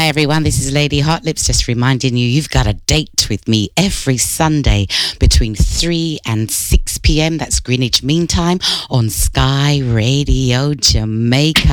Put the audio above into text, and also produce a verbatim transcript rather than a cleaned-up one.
everyone, this is Lady Hot Lips, just reminding you you've got a date with me every Sunday between three and six p.m. That's Greenwich Mean Time on Sky Radio Jamaica.